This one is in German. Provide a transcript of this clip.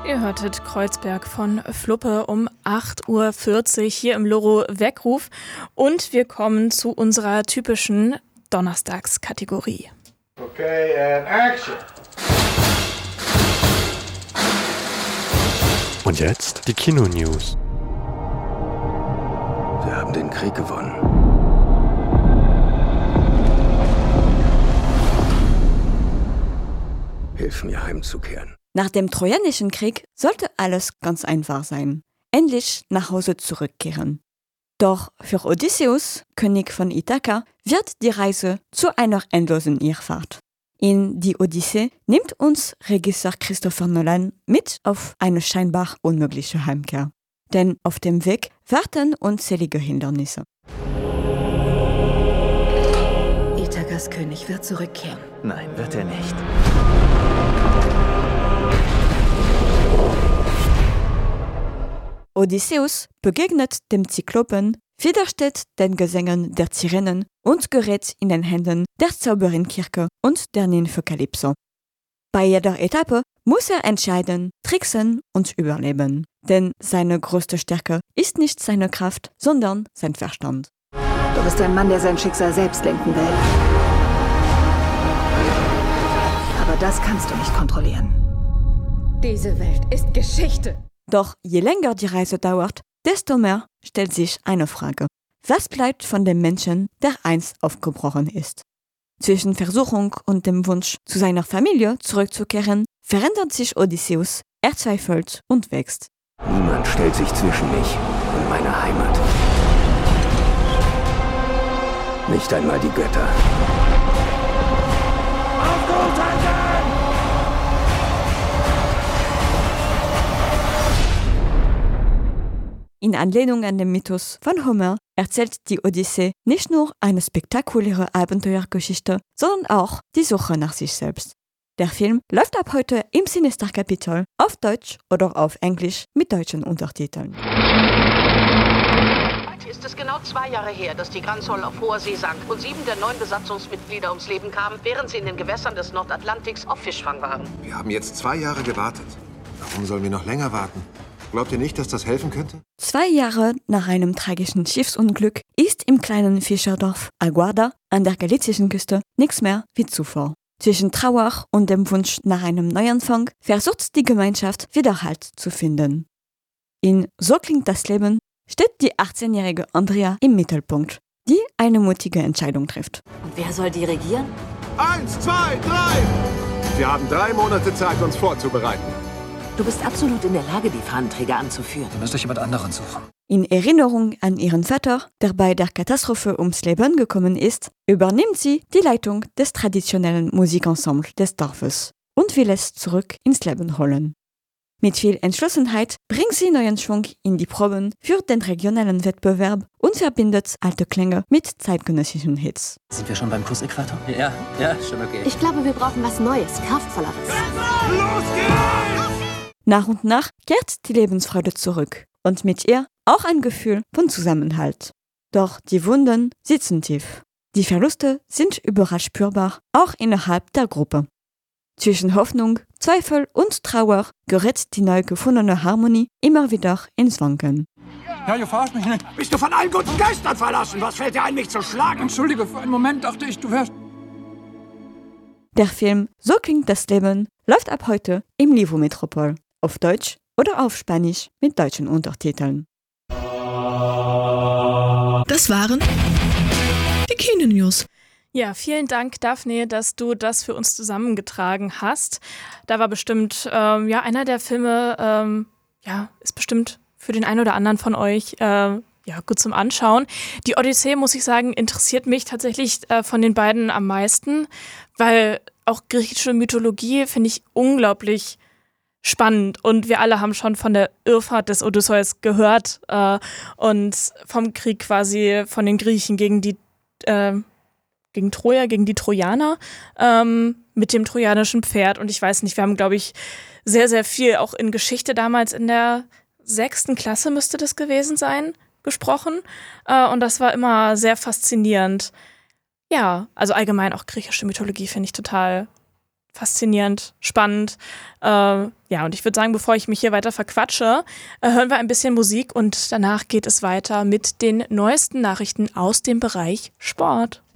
Ihr hörtet Kreuzberg von Fluppe um 8:40 Uhr hier im Loro Weckruf und wir kommen zu unserer typischen Donnerstagskategorie. Okay, and action! Und jetzt die Kino-News. Wir haben den Krieg gewonnen. Hilf mir heimzukehren. Nach dem Trojanischen Krieg sollte alles ganz einfach sein. Endlich nach Hause zurückkehren. Doch für Odysseus, König von Ithaka, wird die Reise zu einer endlosen Irrfahrt. In Die Odyssee nimmt uns Regisseur Christopher Nolan mit auf eine scheinbar unmögliche Heimkehr. Denn auf dem Weg warten unzählige Hindernisse. Ithakas König wird zurückkehren. Nein, wird er nicht. Odysseus begegnet dem Zyklopen, widersteht den Gesängen der Sirenen und gerät in den Händen der Zauberin Kirke und der Nymphe Kalypso. Bei jeder Etappe muss er entscheiden, tricksen und überleben. Denn seine größte Stärke ist nicht seine Kraft, sondern sein Verstand. Du bist ein Mann, der sein Schicksal selbst lenken will. Aber das kannst du nicht kontrollieren. Diese Welt ist Geschichte. Doch je länger die Reise dauert, desto mehr stellt sich eine Frage. Was bleibt von dem Menschen, der einst aufgebrochen ist? Zwischen Versuchung und dem Wunsch, zu seiner Familie zurückzukehren, verändert sich Odysseus, er zweifelt und wächst. Niemand stellt sich zwischen mich und meine Heimat. Nicht einmal die Götter. In Anlehnung an den Mythos von Homer erzählt die Odyssee nicht nur eine spektakuläre Abenteuergeschichte, sondern auch die Suche nach sich selbst. Der Film läuft ab heute im Cinestar-Kapitol auf Deutsch oder auf Englisch mit deutschen Untertiteln. Heute ist es genau 2 Jahre her, dass die Granzoll auf hoher See sank und 7 der 9 Besatzungsmitglieder ums Leben kamen, während sie in den Gewässern des Nordatlantiks auf Fischfang waren. Wir haben jetzt 2 Jahre gewartet. Warum sollen wir noch länger warten? Glaubt ihr nicht, dass das helfen könnte? 2 Jahre nach einem tragischen Schiffsunglück ist im kleinen Fischerdorf Aguada an der galizischen Küste nichts mehr wie zuvor. Zwischen Trauer und dem Wunsch nach einem Neuanfang versucht die Gemeinschaft wieder Halt zu finden. In So klingt das Leben steht die 18-jährige Andrea im Mittelpunkt, die eine mutige Entscheidung trifft. Und wer soll dirigieren? 1, 2, 3! Wir haben 3 Monate Zeit, uns vorzubereiten. Du bist absolut in der Lage, die Fahnenträger anzuführen. Du müsst euch jemand anderen suchen. In Erinnerung an ihren Vater, der bei der Katastrophe ums Leben gekommen ist, übernimmt sie die Leitung des traditionellen Musikensembles des Dorfes und will es zurück ins Leben holen. Mit viel Entschlossenheit bringt sie neuen Schwung in die Proben für den regionalen Wettbewerb und verbindet alte Klänge mit zeitgenössischen Hits. Sind wir schon beim Kursäquator? Ja, schon okay. Ich glaube, wir brauchen was Neues, Kraftvolleres. Los geht's! Nach und nach kehrt die Lebensfreude zurück und mit ihr auch ein Gefühl von Zusammenhalt. Doch die Wunden sitzen tief. Die Verluste sind überall spürbar, auch innerhalb der Gruppe. Zwischen Hoffnung, Zweifel und Trauer gerät die neu gefundene Harmonie immer wieder ins Wanken. Ja, ihr verarscht mich nicht. Bist du von allen guten Geistern verlassen? Was fällt dir ein, mich zu schlagen? Entschuldige, für einen Moment dachte ich, du wärst... Der Film So klingt das Leben läuft ab heute im Livo Metropol. Auf Deutsch oder auf Spanisch mit deutschen Untertiteln. Das waren die Kino-News. Ja, vielen Dank, Daphne, dass du das für uns zusammengetragen hast. Da war bestimmt, einer der Filme, ist bestimmt für den einen oder anderen von euch gut zum Anschauen. Die Odyssee, muss ich sagen, interessiert mich tatsächlich von den beiden am meisten, weil auch griechische Mythologie finde ich unglaublich spannend und wir alle haben schon von der Irrfahrt des Odysseus gehört und vom Krieg quasi von den Griechen gegen die Trojaner mit dem trojanischen Pferd und ich weiß nicht, wir haben, glaube ich, sehr, sehr viel auch in Geschichte damals in der 6. Klasse müsste das gewesen sein, gesprochen und das war immer sehr faszinierend. Ja, also allgemein auch griechische Mythologie finde ich total faszinierend, spannend. Und ich würde sagen, bevor ich mich hier weiter verquatsche, hören wir ein bisschen Musik und danach geht es weiter mit den neuesten Nachrichten aus dem Bereich Sport.